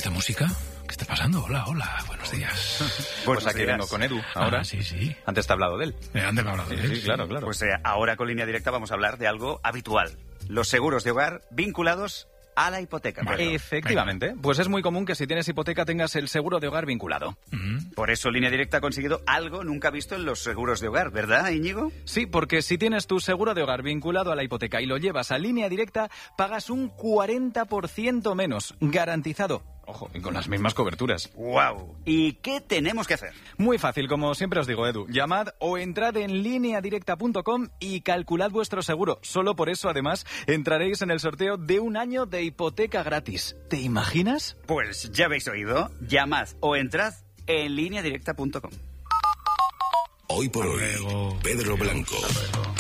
esta música? ¿Qué está pasando? Hola, buenos días. Pues aquí vengo con Edu, ahora. Sí. Antes te he hablado de él. Antes me ha hablado de él. Sí, claro. Pues ahora con Línea Directa vamos a hablar de algo habitual. Los seguros de hogar vinculados a la hipoteca. Efectivamente. Pues es muy común que si tienes hipoteca tengas el seguro de hogar vinculado. Por eso Línea Directa ha conseguido algo nunca visto en los seguros de hogar, ¿verdad, Íñigo? Sí, porque si tienes tu seguro de hogar vinculado a la hipoteca y lo llevas a Línea Directa, pagas un 40% menos, garantizado. Ojo, y con las mismas coberturas. ¡Guau! ¿Y qué tenemos que hacer? Muy fácil, como siempre os digo, Edu. Llamad o entrad en lineadirecta.com y calculad vuestro seguro. Solo por eso, además, entraréis en el sorteo de 1 año de hipoteca gratis. ¿Te imaginas? Pues ya habéis oído. Llamad o entrad en lineadirecta.com. Hoy por hoy, Pedro Blanco.